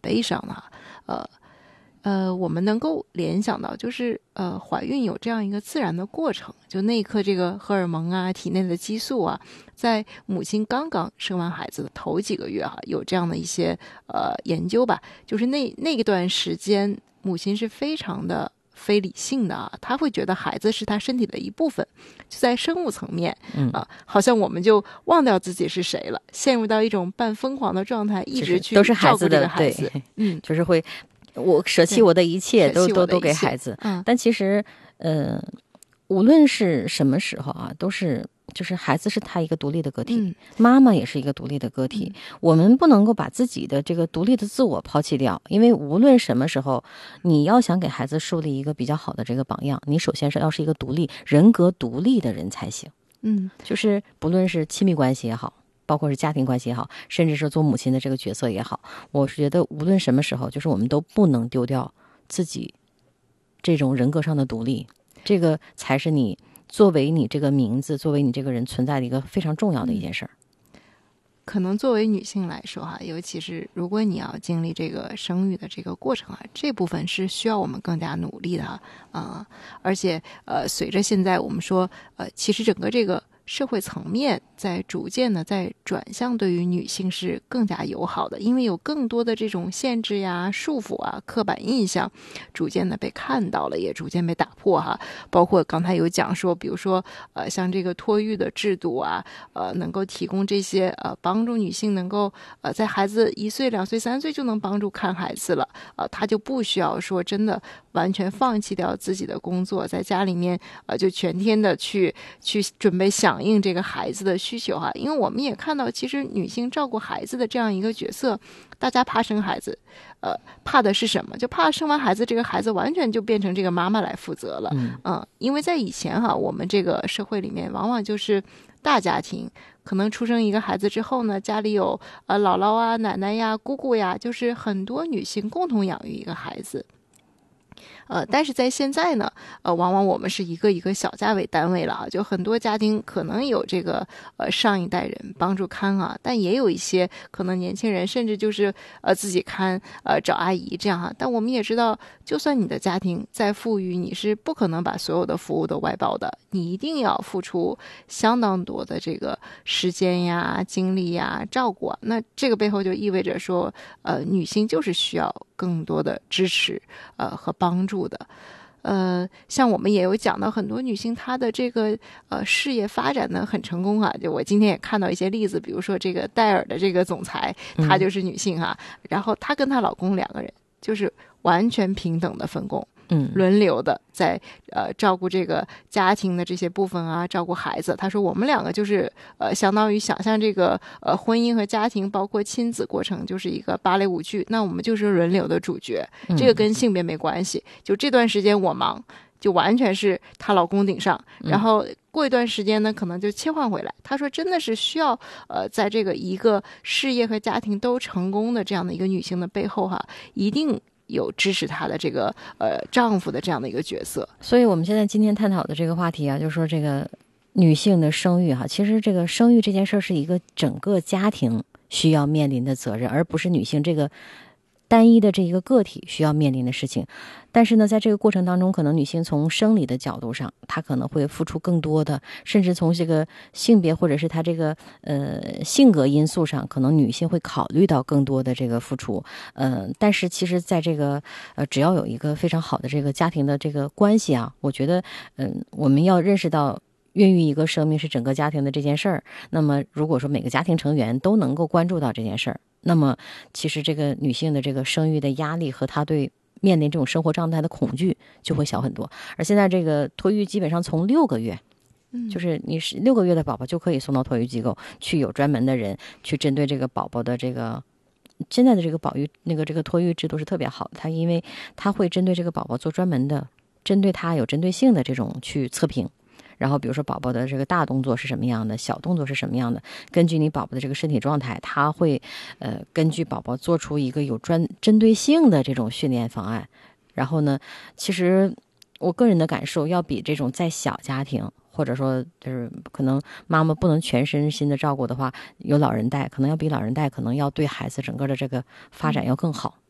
悲伤的我们能够联想到就是怀孕有这样一个自然的过程，就那一刻这个荷尔蒙啊体内的激素啊，在母亲刚刚生完孩子的头几个月有这样的一些研究吧，就是那一段时间母亲是非常的非理性的她会觉得孩子是她身体的一部分，就在生物层面好像我们就忘掉自己是谁了，陷入到一种半疯狂的状态，一直去都是孩子的， 孩子对，就是会我舍弃我的一切都给孩子，但其实无论是什么时候都是就是孩子是他一个独立的个体，妈妈也是一个独立的个体，我们不能够把自己的这个独立的自我抛弃掉，因为无论什么时候你要想给孩子树立一个比较好的这个榜样，你首先是要是一个人格独立的人才行。就是不论是亲密关系也好，包括是家庭关系也好，甚至是做母亲的这个角色也好，我是觉得无论什么时候，就是我们都不能丢掉自己这种人格上的独立，这个才是你作为你这个名字，作为你这个人存在的一个非常重要的一件事儿。 可能作为女性来说尤其是如果你要经历这个生育的这个过程这部分是需要我们更加努力的而且随着现在我们说其实整个这个社会层面在逐渐的在转向对于女性是更加友好的，因为有更多的这种限制呀、束缚刻板印象逐渐的被看到了，也逐渐被打破包括刚才有讲说比如说像这个托育的制度能够提供这些帮助女性能够在孩子1岁、2岁、3岁就能帮助看孩子了她就不需要说真的完全放弃掉自己的工作，在家里面就全天的去准备响应这个孩子的需求因为我们也看到其实女性照顾孩子的这样一个角色，大家怕生孩子怕的是什么？就怕生完孩子这个孩子完全就变成这个妈妈来负责了因为在以前我们这个社会里面往往就是大家庭，可能出生一个孩子之后呢，家里有姥姥奶奶呀、姑姑呀，就是很多女性共同养育一个孩子但是在现在呢往往我们是一个一个小家为单位了就很多家庭可能有这个上一代人帮助看但也有一些可能年轻人甚至就是自己看找阿姨这样但我们也知道就算你的家庭再富裕，你是不可能把所有的服务都外包的，你一定要付出相当多的这个时间呀、精力呀、照顾那这个背后就意味着说女性就是需要更多的支持和帮助的像我们也有讲到很多女性她的这个事业发展的很成功就我今天也看到一些例子，比如说这个戴尔的这个总裁她就是女性然后她跟她老公2个人就是完全平等的分工轮流的在照顾这个家庭的这些部分照顾孩子。他说我们2个就是相当于想象这个婚姻和家庭包括亲子过程就是一个芭蕾舞剧，那我们就是轮流的主角这个跟性别没关系就这段时间我忙就完全是她老公顶上然后过一段时间呢可能就切换回来。他说真的是需要在这个一个事业和家庭都成功的这样的一个女性的背后一定有支持她的这个丈夫的这样的一个角色。 所以我们现在今天探讨的这个话题就是说这个女性的生育其实这个生育这件事是一个整个家庭需要面临的责任，而不是女性这个单一的这一个个体需要面临的事情。但是呢在这个过程当中，可能女性从生理的角度上她可能会付出更多的，甚至从这个性别或者是她这个性格因素上，可能女性会考虑到更多的这个付出但是其实在这个只要有一个非常好的这个家庭的这个关系我觉得我们要认识到孕育一个生命是整个家庭的这件事儿，那么如果说每个家庭成员都能够关注到这件事儿，那么其实这个女性的这个生育的压力和她对面临这种生活状态的恐惧就会小很多。而现在这个托育基本上从6个月就是你是6个月的宝宝就可以送到托育机构去，有专门的人去针对这个宝宝的这个现在的这个这个托育制度是特别好的，它因为它会针对这个宝宝做专门的针对它有针对性的这种去测评，然后比如说宝宝的这个大动作是什么样的，小动作是什么样的，根据你宝宝的这个身体状态，他会根据宝宝做出一个有针对性的这种训练方案。然后呢其实我个人的感受要比这种在小家庭或者说就是可能妈妈不能全身心的照顾的话，有老人带可能要比老人带可能要对孩子整个的这个发展要更好